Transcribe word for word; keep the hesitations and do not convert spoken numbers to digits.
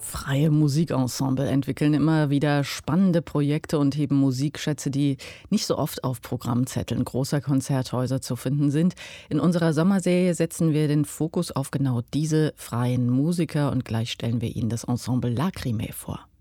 Freie Musikensemble entwickeln immer wieder spannende Projekte und heben Musikschätze, die nicht so oft auf Programmzetteln großer Konzerthäuser zu finden sind. In unserer Sommerserie setzen wir den Fokus auf genau diese freien Musiker und gleich stellen wir Ihnen das Ensemble Lacrimæ vor.